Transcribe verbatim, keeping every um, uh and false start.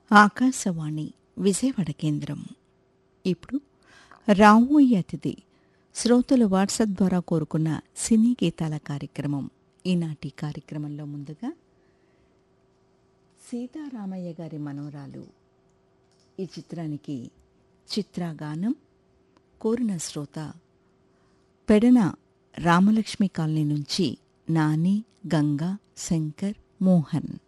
ఆకాశవాణి విజయవాడ కేంద్రం. ఇప్పుడు రావోయి అతిథి శ్రోతలు వాట్సాప్ ద్వారా కోరుకున్న సినీ గీతాల కార్యక్రమం. ఈనాటి కార్యక్రమంలో ముందుగా సీతారామయ్య గారి మనవరాలు ఈ చిత్రానికి చిత్రగానం కోరిన శ్రోత పెడన రామలక్ష్మి కాలనీ నుంచి నాని, గంగా, శంకర్, మోహన్.